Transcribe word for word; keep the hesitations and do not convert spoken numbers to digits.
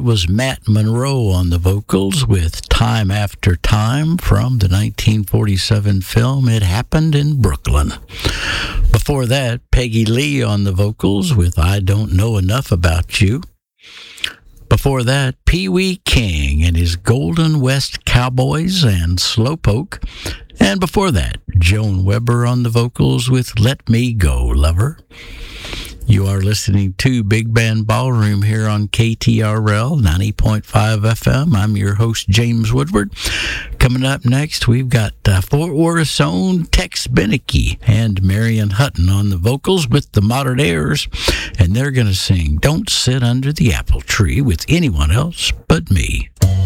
was Matt Monroe on the vocals with Time After Time from the nineteen forty-seven film It Happened in Brooklyn. Before that, Peggy Lee on the vocals with I Don't Know Enough About You. Before that, Pee Wee King and his Golden West Cowboys and Slowpoke. And before that, Joan Weber on the vocals with Let Me Go, Lover. You are listening to Big Band Ballroom here on K T R L ninety point five F M. I'm your host, James Woodward. Coming up next, we've got uh, Fort Worth's own Tex Beneke and Marion Hutton on the vocals with the Modern Airs, and they're going to sing Don't Sit Under the Apple Tree with anyone else but me.